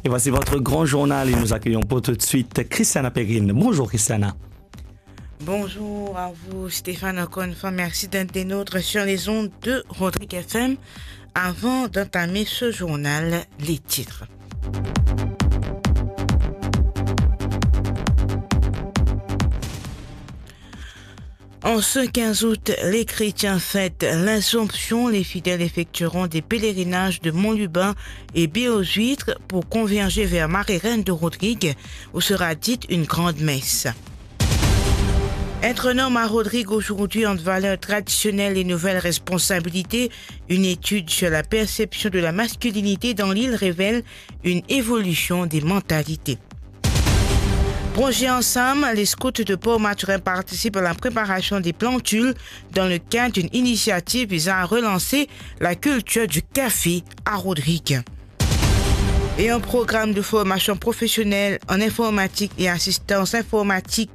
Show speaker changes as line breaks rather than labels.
Et voici votre grand journal et nous accueillons pour tout de suite Christiana Perrine. Bonjour Christiana.
Bonjour à vous Stéphane, encore une fois merci d'être des nôtres sur les ondes de Rodrigue FM. Avant d'entamer ce journal, les titres. En ce 15 août, les chrétiens fêtent l'Assomption. Les fidèles effectueront des pèlerinages de Montluban et Baie-aux-Huîtres pour converger vers Marie-Reine de Rodrigue, où sera dite une grande messe. Être un homme à Rodrigue aujourd'hui entre valeurs traditionnelles et nouvelles responsabilités, une étude sur la perception de la masculinité dans l'île révèle une évolution des mentalités. Projet ensemble, les scouts de Port-Maturin participent à la préparation des plantules dans le cadre d'une initiative visant à relancer la culture du café à Rodrigue. Et un programme de formation professionnelle en informatique et assistance informatique